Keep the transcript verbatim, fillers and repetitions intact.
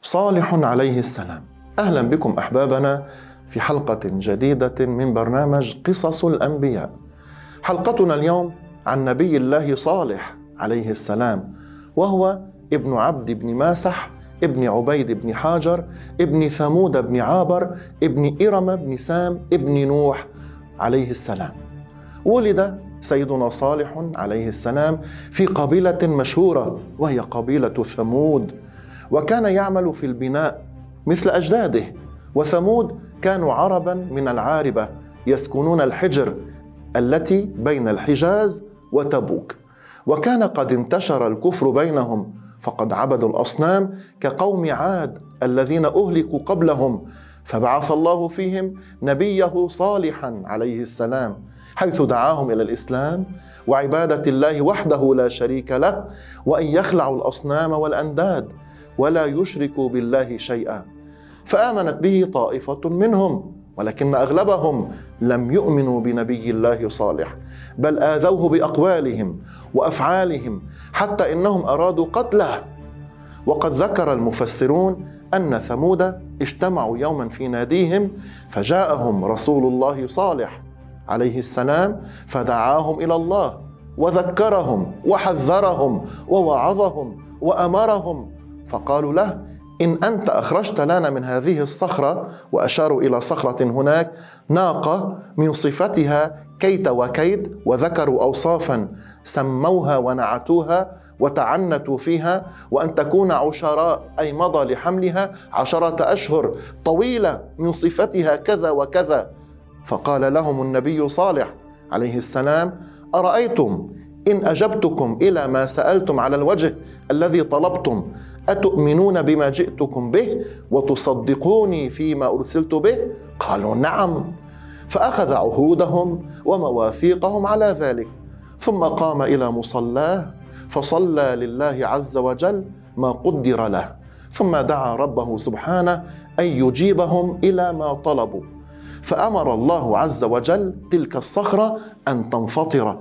صالح عليه السلام. أهلا بكم أحبابنا في حلقة جديدة من برنامج قصص الأنبياء. حلقتنا اليوم عن نبي الله صالح عليه السلام، وهو ابن عبد بن ماسح ابن عبيد بن حاجر ابن ثمود بن عابر ابن إرم بن سام ابن نوح عليه السلام. ولد سيدنا صالح عليه السلام في قبيلة مشهورة وهي قبيلة ثمود، وكان يعمل في البناء مثل أجداده. وثمود كانوا عربا من العاربة يسكنون الحجر التي بين الحجاز وتبوك، وكان قد انتشر الكفر بينهم، فقد عبدوا الأصنام كقوم عاد الذين أهلكوا قبلهم، فبعث الله فيهم نبيه صالحا عليه السلام، حيث دعاهم إلى الإسلام وعبادة الله وحده لا شريك له، وأن يخلعوا الأصنام والأنداد ولا يشركوا بالله شيئا. فآمنت به طائفة منهم، ولكن أغلبهم لم يؤمنوا بنبي الله صالح، بل آذوه بأقوالهم وأفعالهم، حتى إنهم أرادوا قتله. وقد ذكر المفسرون أن ثمود اجتمعوا يوما في ناديهم، فجاءهم رسول الله صالح عليه السلام فدعاهم إلى الله وذكرهم وحذرهم ووعظهم وأمرهم، فقالوا له: إن أنت أخرجت لنا من هذه الصخرة، وأشاروا إلى صخرة هناك، ناقة من صفتها كيت وكيد، وذكروا أوصافا سموها ونعتوها وتعنتوا فيها، وأن تكون عشراء أي مضى لحملها عشرة أشهر، طويلة من صفتها كذا وكذا. فقال لهم النبي صالح عليه السلام: أرأيتم إن أجبتكم إلى ما سألتم على الوجه الذي طلبتم، أتؤمنون بما جئتكم به وتصدقوني فيما أرسلت به؟ قالوا: نعم. فأخذ عهودهم ومواثيقهم على ذلك، ثم قام إلى مصلاه فصلى لله عز وجل ما قدر له، ثم دعا ربه سبحانه أن يجيبهم إلى ما طلبوا، فأمر الله عز وجل تلك الصخرة أن تنفطر